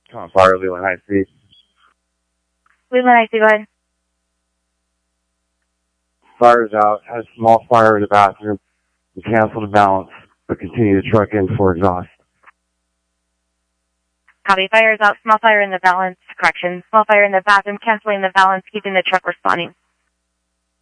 Come on, fire, Leland High Speed. Leland High Speed, go ahead. Fire's out. Had a small fire in the bathroom. We canceled the balance, but continue to truck in for exhaust. Copy. Fire is out. Small fire in the balance. Correction. Small fire in the bathroom. Canceling the balance. Keeping the truck responding.